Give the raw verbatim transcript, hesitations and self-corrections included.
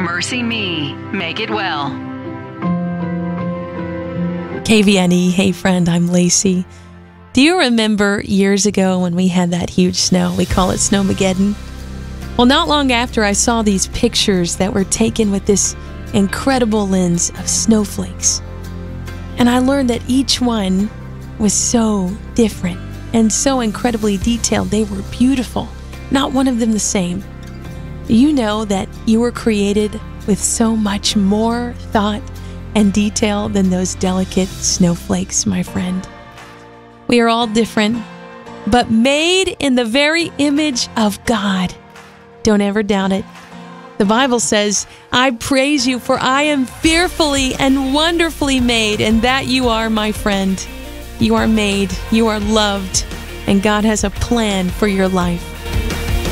Mercy Me. Make it well. K V N E, hey friend, I'm Lacey. Do you remember years ago when we had that huge snow? We call it Snowmageddon. Well, not long after, I saw these pictures that were taken with this incredible lens of snowflakes. And I learned that each one was so different and so incredibly detailed. They were beautiful, not one of them the same. You know that you were created with so much more thought and detail than those delicate snowflakes, my friend. We are all different, but made in the very image of God. Don't ever doubt it. The Bible says, I praise you, for I am fearfully and wonderfully made, and that you are, my friend. You are made, you are loved, and God has a plan for your life.